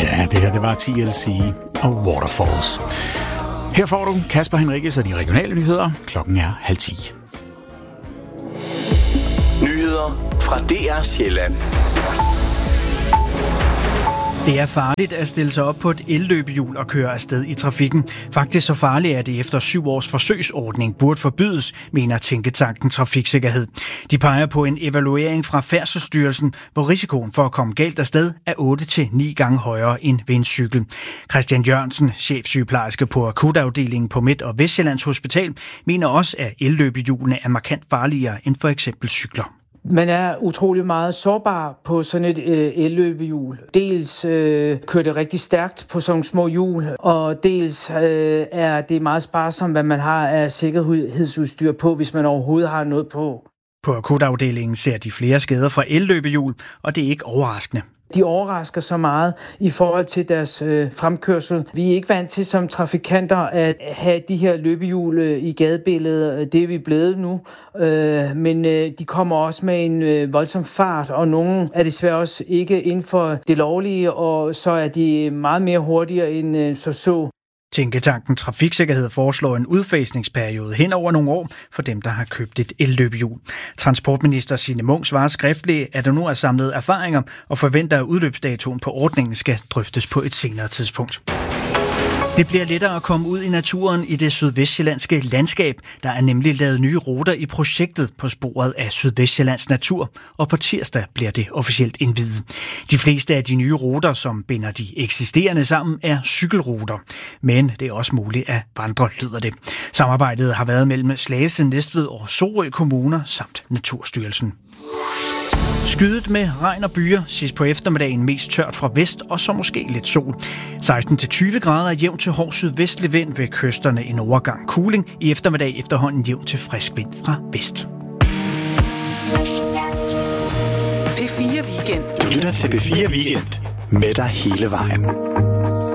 Ja, det her det var TLC og Waterfalls. Her får du Kasper Henriques og de regionale nyheder. Klokken er 9:30. Nyheder fra DR Sjælland. Det er farligt at stille sig op på et elløbehjul og køre afsted i trafikken. Faktisk så farligt er det efter 7 års forsøgsordning burde forbydes, mener Tænketanken Trafiksikkerhed. De peger på en evaluering fra Færdselsstyrelsen, hvor risikoen for at komme galt afsted er 8-9 gange højere end ved en cykel. Christian Jørgensen, chefsygeplejerske på akutafdelingen på Midt- og Vestsjællands Hospital, mener også, at elløbehjulene er markant farligere end for eksempel cykler. Man er utrolig meget sårbar på sådan et elløbehjul. Dels kører det rigtig stærkt på sådan små hjul, og dels er det meget sparsomt, hvad man har af sikkerhedsudstyr på, hvis man overhovedet har noget på. På akutafdelingen ser de flere skader fra elløbehjul, og det er ikke overraskende. De overrasker så meget i forhold til deres fremkørsel. Vi er ikke vant til som trafikanter at have de her løbehjul i gadebilledet. Det er vi blevet nu. Men de kommer også med en voldsom fart, og nogle er desværre også ikke inden for det lovlige, og så er de meget mere hurtigere end så. Tænketanken Trafiksikkerhed foreslår en udfasningsperiode hen over nogle år for dem, der har købt et elløbehjul. Transportminister Signe Munk svarer skriftligt, at der nu er samlet erfaringer og forventer, at udløbsdatoen på ordningen skal drøftes på et senere tidspunkt. Det bliver lettere at komme ud i naturen i det sydvestsjællandske landskab. Der er nemlig lavet nye ruter i projektet på sporet af Sydvestsjællands natur, og på tirsdag bliver det officielt indviet. De fleste af de nye ruter, som binder de eksisterende sammen, er cykelruter. Men det er også muligt at vandre, lyder det. Samarbejdet har været mellem Slagelse, Næstved og Sorø kommuner samt Naturstyrelsen. Skydet med regn og byer, sidst på eftermiddagen mest tørt fra vest, og så måske lidt sol. 16-20 grader jævnt til hård sydvestlig vind ved kysterne, en overgang kuling. I eftermiddag efterhånden jævnt til frisk vind fra vest. P4 Weekend. Du lytter til P4 Weekend med dig hele vejen.